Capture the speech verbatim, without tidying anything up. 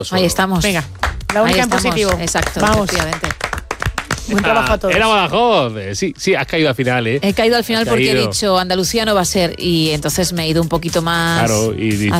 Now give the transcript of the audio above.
Ahí estamos. Venga, la única Ahí en estamos. positivo. Exacto, Vamos. efectivamente. Buen trabajo a todos. Era Badajoz. Eh, Sí, sí, has caído al final, ¿eh? He caído al final Has porque he caído. dicho Andalucía no va a ser y entonces me he ido un poquito más Claro, y dices,